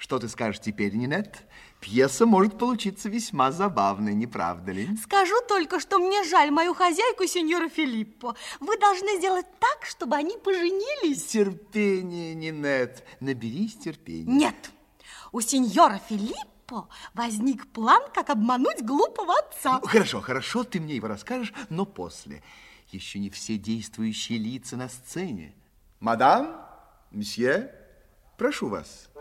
Что ты скажешь теперь, Нинет? Пьеса может получиться весьма забавной, не правда ли? Скажу только, что мне жаль мою хозяйку, сеньора Филиппо. Вы должны сделать так, чтобы они поженились. Терпение, Нинет, наберись терпения. Нет, у сеньора Филиппо возник план, как обмануть глупого отца. Хорошо, хорошо, ты мне его расскажешь, но после. Еще не все действующие лица на сцене. Мадам, месье, прошу вас.